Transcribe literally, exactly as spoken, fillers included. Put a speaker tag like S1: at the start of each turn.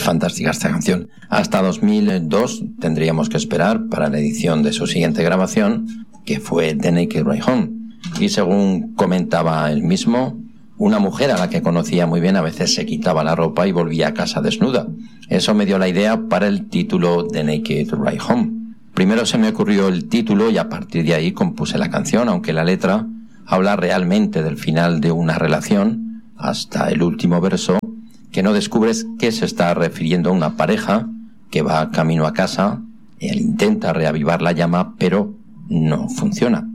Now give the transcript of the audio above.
S1: fantástica esta canción. Hasta dos mil dos tendríamos que esperar para la edición de su siguiente grabación, que fue The Naked Ride Home. Y según comentaba él mismo, una mujer a la que conocía muy bien a veces se quitaba la ropa y volvía a casa desnuda. Eso me dio la idea para el título The Naked Ride Home. Primero se me ocurrió el título y a partir de ahí compuse la canción, aunque la letra habla realmente del final de una relación hasta el último verso, que no descubres que se está refiriendo a una pareja que va camino a casa, él intenta reavivar la llama, pero no funciona.